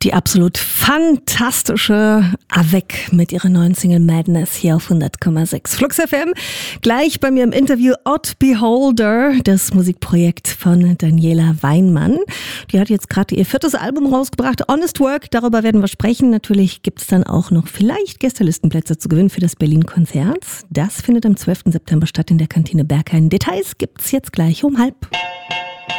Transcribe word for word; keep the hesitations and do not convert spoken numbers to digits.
Die absolut fantastische Avec mit ihrer neuen Single Madness hier auf hundert Komma sechs Flux F M. Gleich bei mir im Interview Odd Beholder, das Musikprojekt von Daniela Weinmann. Die hat jetzt gerade ihr viertes Album rausgebracht, Honest Work. Darüber werden wir sprechen. Natürlich gibt es dann auch noch vielleicht Gästelistenplätze zu gewinnen für das Berlin-Konzert. Das findet am zwölften September statt in der Kantine Berghain. Details gibt's jetzt gleich um halb.